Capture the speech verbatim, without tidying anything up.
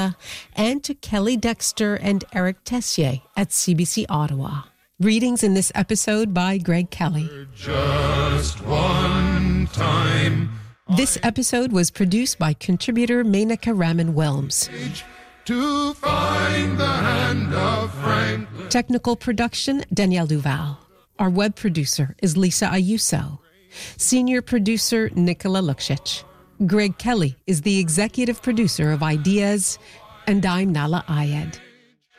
Canada, and to Kelly Dexter and Eric Tessier at C B C Ottawa. Readings in this episode by Greg Kelly. Just one time. This episode was produced by contributor Menaka Raman-Wilms. To find the hand of Franklin. Technical production, Danielle Duval. Our web producer is Lisa Ayuso. Senior producer, Nicola Luksic. Greg Kelly is the executive producer of Ideas, and I'm Nala Ayed.